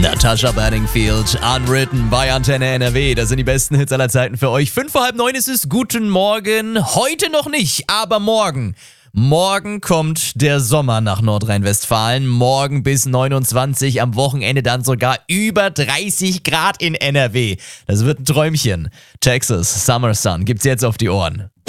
Natasha Bedingfield, Unwritten bei Antenne NRW. Das sind die besten Hits aller Zeiten für euch. 8:55 ist es. Guten Morgen. Heute noch nicht, aber morgen. Morgen kommt der Sommer nach Nordrhein-Westfalen. Morgen bis 29, am Wochenende dann sogar über 30 Grad in NRW. Das wird ein Träumchen. Texas, Summer Sun, gibt's jetzt auf die Ohren.